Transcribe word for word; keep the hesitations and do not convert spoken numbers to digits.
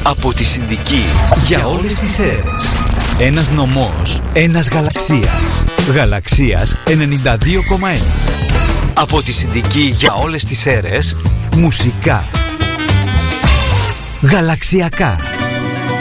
Από τη Συνδική για όλες τις αίρες. Ένας νομός, ένας γαλαξίας. Γαλαξίας ενενήντα δύο κόμμα ένα. Από τη Συνδική για όλες τις αίρες. Μουσικά. Γαλαξιακά.